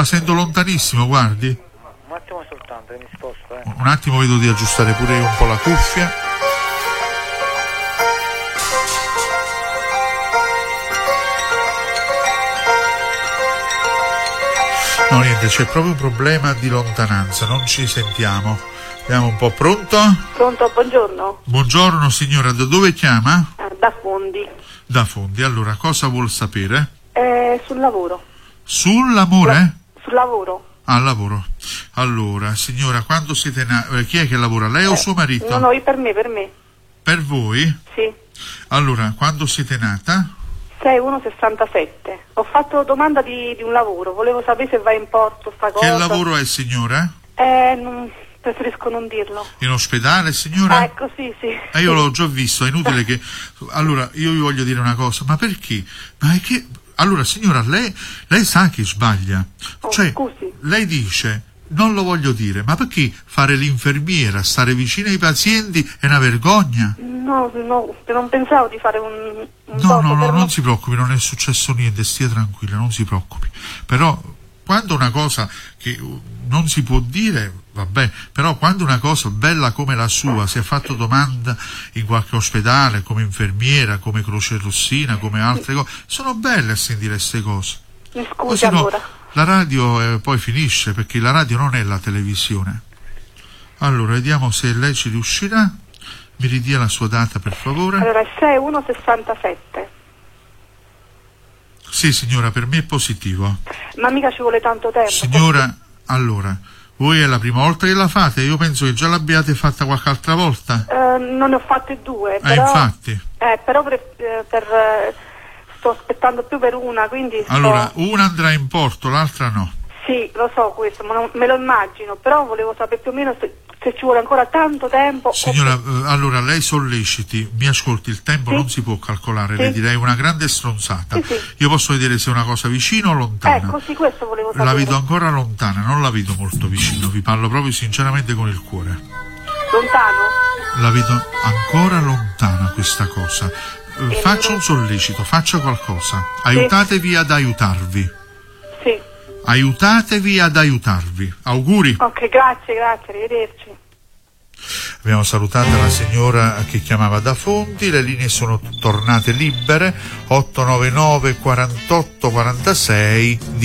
la sento lontanissimo, guardi. Un attimo soltanto, che mi sposto, Un attimo, vedo di aggiustare pure io un po' la cuffia. No, niente, c'è proprio un problema di lontananza, non ci sentiamo. Vediamo un po', pronto? Pronto, buongiorno. Buongiorno signora, da dove chiama? Da Fondi. Da Fondi, allora cosa vuol sapere? Sul lavoro. Sull'amore? Sul lavoro. Al lavoro. Allora, signora, quando siete chi è che lavora? Lei o suo marito? No, per me. Per voi? Sì. Allora, quando siete nata? 6/1/67. Ho fatto domanda di un lavoro, volevo sapere se va in porto sta cosa. Che lavoro è, signora? Preferisco non dirlo. In ospedale, signora? Ecco, sì. Io l'ho già visto, è inutile che... Allora, io vi voglio dire una cosa, ma perché? Ma è che... Allora, signora, lei sa che sbaglia. Scusi. Lei dice, non lo voglio dire, ma perché fare l'infermiera, stare vicino ai pazienti è una vergogna? No, non pensavo di fare un No, non si preoccupi, non è successo niente, stia tranquilla, non si preoccupi. Però, quando una cosa che non si può dire, vabbè, però quando una cosa bella come la sua si è fatto domanda in qualche ospedale, come infermiera, come Croce Rossina, come altre cose, sono belle a sentire queste cose. Mi scusi allora. La radio poi finisce, perché la radio non è la televisione. Allora, vediamo se lei ci riuscirà. Mi ridia la sua data, per favore. Allora, è 6/1/67. Sì, signora, per me è positivo. Ma mica ci vuole tanto tempo. Signora, allora, voi è la prima volta che la fate? Io penso che già l'abbiate fatta qualche altra volta. Non ne ho fatte 2, però... infatti. Però sto aspettando più per una, quindi... Allora, una andrà in porto, l'altra no. Sì, lo so questo, ma me lo immagino, però volevo sapere più o meno se ci vuole ancora tanto tempo. Signora, allora lei solleciti, mi ascolti, il tempo non si può calcolare, le direi una grande stronzata. Sì. Io posso vedere se è una cosa vicino o lontana. Ecco, sì, questo volevo sapere. La vedo ancora lontana, non la vedo molto vicino, vi parlo proprio sinceramente con il cuore. Lontano? La vedo ancora lontana questa cosa. Faccia un sollecito, faccia qualcosa. Aiutatevi ad aiutarvi. Sì. Aiutatevi ad aiutarvi. Auguri. Ok, grazie, arrivederci. Abbiamo salutato la signora che chiamava da Fondi, le linee sono tornate libere, 899 48 46